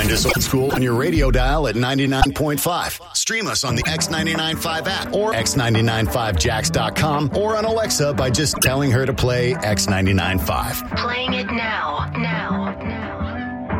Find us old school on your radio dial at 99.5. Stream us on the X995 app or x995jax.com or on Alexa by just telling her to play X995. Playing it now.